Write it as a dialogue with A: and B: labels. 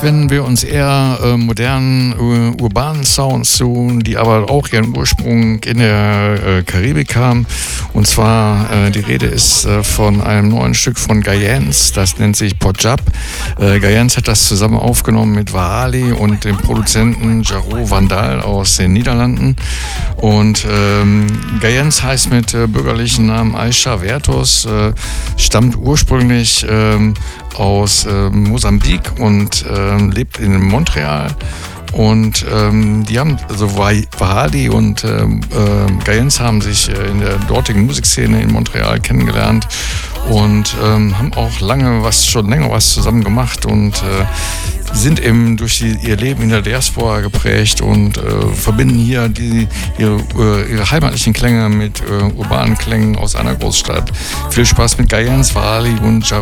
A: wenden wir uns eher modernen, urbanen Sounds zu, die aber auch ihren Ursprung in der Karibik haben. Und zwar, die Rede ist von einem neuen Stück von Gayans, das nennt sich Pojab. Gayans hat das zusammen aufgenommen mit Wahali und dem Produzenten Jaro Vandal aus den Niederlanden. Und Gayans heißt mit bürgerlichen Namen Aisha Vertos, stammt ursprünglich aus Mosambik und lebt in Montreal. Und die haben, also Wahali und Gayans haben sich in der dortigen Musikszene in Montreal kennengelernt und haben auch schon länger was zusammen gemacht und sind eben durch ihr Leben in der Diaspora geprägt und verbinden hier ihre heimatlichen Klänge mit urbanen Klängen aus einer Großstadt. Viel Spaß mit Gayans, Wahali und Jaro